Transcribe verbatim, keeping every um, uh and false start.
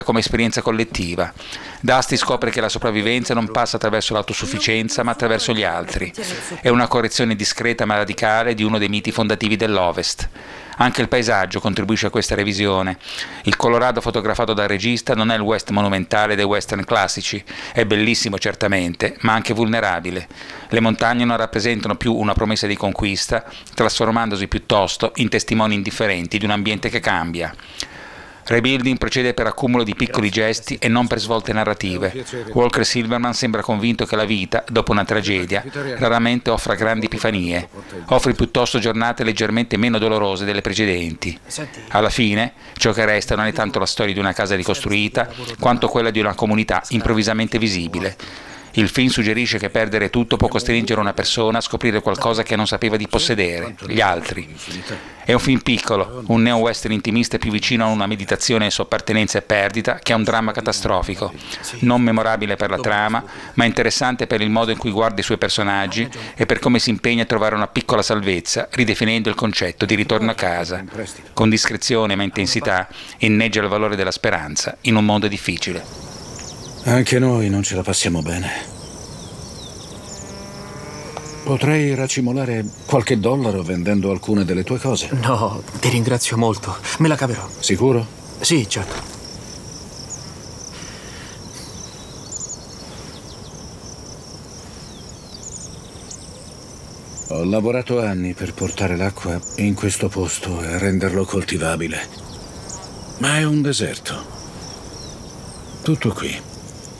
come esperienza collettiva. Dusty scopre che la sopravvivenza non passa attraverso l'autosufficienza, ma attraverso gli altri. È una correzione discreta ma radicale di uno dei miti fondativi dell'Ovest. Anche il paesaggio contribuisce a questa revisione. Il Colorado fotografato dal regista non è il West monumentale dei western classici. È bellissimo certamente, ma anche vulnerabile. Le montagne non rappresentano più una promessa di conquista, trasformandosi piuttosto in testimoni indifferenti di un ambiente che cambia. Rebuilding procede per accumulo di piccoli gesti e non per svolte narrative. Walker Silverman sembra convinto che la vita, dopo una tragedia, raramente offra grandi epifanie. Offre piuttosto giornate leggermente meno dolorose delle precedenti. Alla fine, ciò che resta non è tanto la storia di una casa ricostruita, quanto quella di una comunità improvvisamente visibile. Il film suggerisce che perdere tutto può costringere una persona a scoprire qualcosa che non sapeva di possedere, gli altri. È un film piccolo, un neo-western intimista più vicino a una meditazione su appartenenza e perdita che a un dramma catastrofico, non memorabile per la trama, ma interessante per il modo in cui guarda i suoi personaggi e per come si impegna a trovare una piccola salvezza, ridefinendo il concetto di ritorno a casa. Con discrezione ma intensità inneggia il valore della speranza in un mondo difficile. Anche noi non ce la passiamo bene. Potrei racimolare qualche dollaro vendendo alcune delle tue cose. No, ti ringrazio molto. Me la caverò. Sicuro? Sì, certo. Ho lavorato anni per portare l'acqua in questo posto e renderlo coltivabile. Ma è un deserto. Tutto qui.